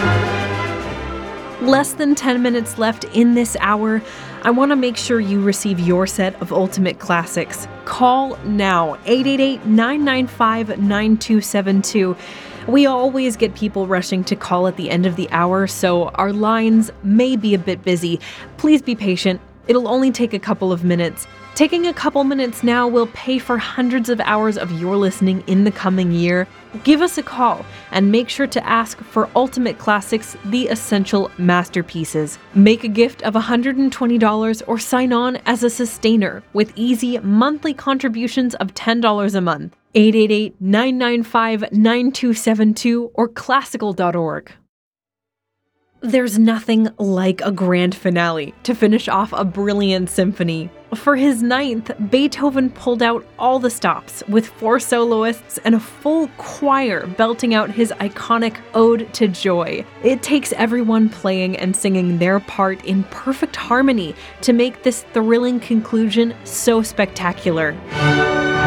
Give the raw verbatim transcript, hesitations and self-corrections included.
Less than ten minutes left in this hour. I want to make sure you receive your set of Ultimate Classics. Call now, eight eight eight, nine nine five, nine two seven two. We always get people rushing to call at the end of the hour, so our lines may be a bit busy. Please be patient. It'll only take a couple of minutes. Taking a couple minutes now will pay for hundreds of hours of your listening in the coming year. Give us a call and make sure to ask for Ultimate Classics, the essential masterpieces. Make a gift of one hundred twenty dollars or sign on as a sustainer with easy monthly contributions of ten dollars a month. eight eight eight, nine nine five, nine two seven two or classical dot org. There's nothing like a grand finale to finish off a brilliant symphony. For his ninth, Beethoven pulled out all the stops, with four soloists and a full choir belting out his iconic Ode to Joy. It takes everyone playing and singing their part in perfect harmony to make this thrilling conclusion so spectacular.